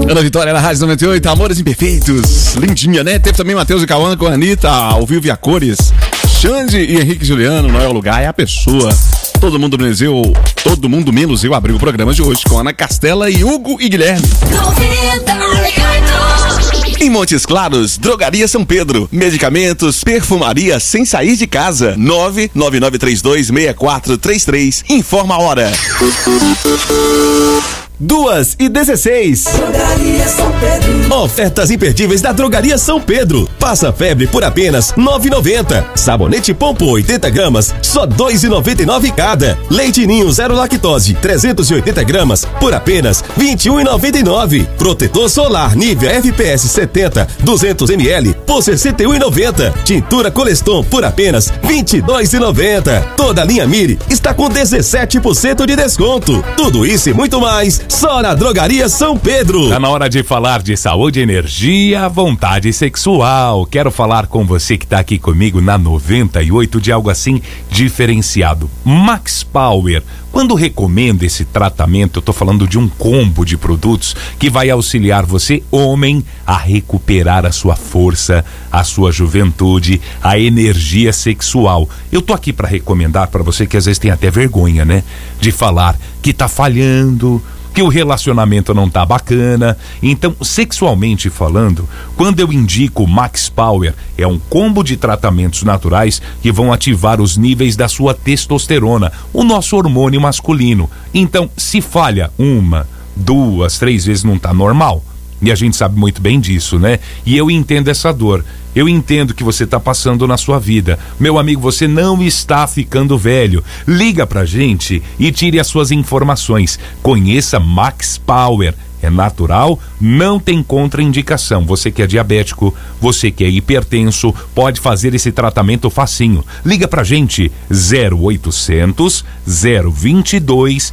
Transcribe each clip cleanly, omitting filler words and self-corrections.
Ana Vitória na Rádio 98, Amores Imperfeitos. Lindinha, né? Teve também Matheus e Cauã com a Anitta, ao vivo e a cores. Xande e Henrique Juliano, não é o lugar, é a pessoa. Todo mundo menos eu abri o programa de hoje com Ana Castela e Hugo e Guilherme. 98. Em Montes Claros, Drogaria São Pedro. Medicamentos, perfumaria sem sair de casa. 999326433. Informa a hora. 2h16. Drogaria São Pedro. Ofertas imperdíveis da Drogaria São Pedro. Passa febre por apenas R$ 9,90. Sabonete Pompo 80 gramas, só R$ 2,99 cada. Leite Ninho 0 lactose 380 gramas por apenas R$ 21,99. Protetor solar Nivea FPS 70 200 ml por R$ 61,90. Tintura Coleston por apenas R$ 22,90. Toda a linha Miri está com 17% de desconto. Tudo isso e muito mais só na Drogaria São Pedro. Tá na hora de falar de saúde, energia, vontade sexual. Quero falar com você que tá aqui comigo na 98 de algo assim diferenciado. Max Power. Quando recomendo esse tratamento, eu tô falando de um combo de produtos que vai auxiliar você, homem, a recuperar a sua força, a sua juventude, a energia sexual. Eu tô aqui para recomendar para você que às vezes tem até vergonha, né? De falar que tá falhando, que o relacionamento não tá bacana. Então, sexualmente falando, quando eu indico Max Power, é um combo de tratamentos naturais que vão ativar os níveis da sua testosterona, o nosso hormônio masculino. Então, se falha 1, 2, 3 vezes, não tá normal. E a gente sabe muito bem disso, né? E eu entendo essa dor. Eu entendo que você está passando na sua vida. Meu amigo, você não está ficando velho. Liga pra gente e tire as suas informações. Conheça Max Power. É natural, não tem contraindicação. Você que é diabético, você que é hipertenso, pode fazer esse tratamento facinho. Liga pra gente, 0800 022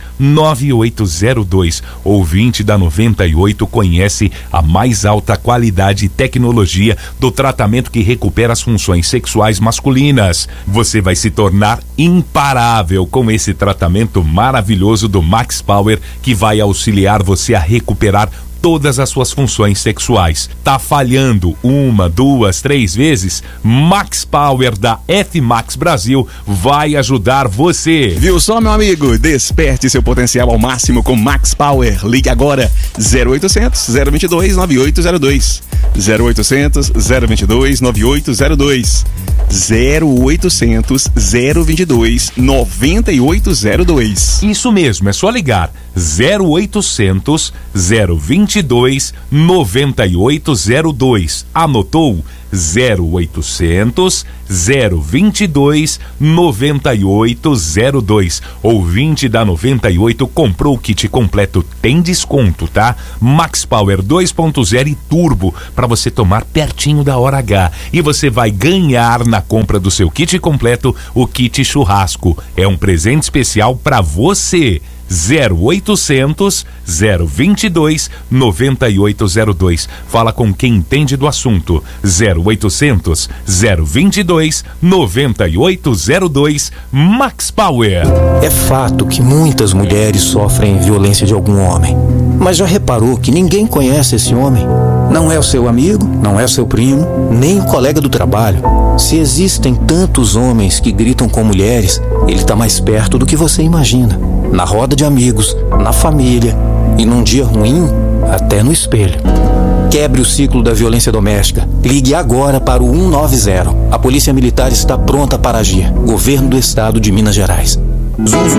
9802. Ouvinte da 98 conhece a mais alta qualidade e tecnologia do tratamento que recupera as funções sexuais masculinas. Você vai se tornar imparável com esse tratamento maravilhoso do Max Power, que vai auxiliar você a recuperar todas as suas funções sexuais. Tá falhando 1, 2, 3 vezes? Max Power da F-Max Brasil vai ajudar você. Viu só, meu amigo? Desperte seu potencial ao máximo com Max Power. Ligue agora, 0800 022 9802. 0800 022 9802. 0800 022 9802. Isso mesmo, é só ligar. 0800 022 9802. Anotou? 0800 022 9802. Ouvinte da 98 comprou o kit completo, tem desconto, tá? Max Power 2.0 e Turbo para você tomar pertinho da hora H. E você vai ganhar na compra do seu kit completo o kit churrasco. É um presente especial para você. 0800 022 9802. Fala com quem entende do assunto. 0800 022 9802. Max Power. É fato que muitas mulheres sofrem violência de algum homem. Mas já reparou que ninguém conhece esse homem? Não é o seu amigo, não é o seu primo, nem o colega do trabalho. Se existem tantos homens que gritam com mulheres, ele está mais perto do que você imagina. Na roda de amigos, na família e num dia ruim, até no espelho. Quebre o ciclo da violência doméstica. Ligue agora para o 190. A Polícia Militar está pronta para agir. Governo do Estado de Minas Gerais.